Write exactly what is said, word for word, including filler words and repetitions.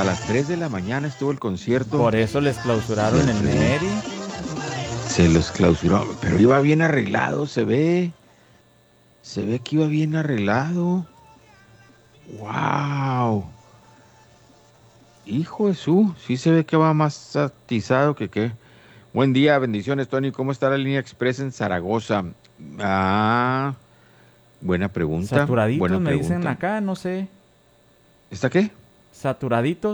las tres de la mañana estuvo el concierto. Por eso les clausuraron el Neri. Se los clausuró, pero iba bien arreglado, se ve. Se ve que iba bien arreglado. ¡Wow! Hijo de su, sí se ve que va más atizado que qué. Buen día, bendiciones, Tony. ¿Cómo está la línea express en Zaragoza? Ah, buena pregunta. Saturaditos Buena me dicen pregunta. acá, no sé. ¿Está qué? Saturaditos.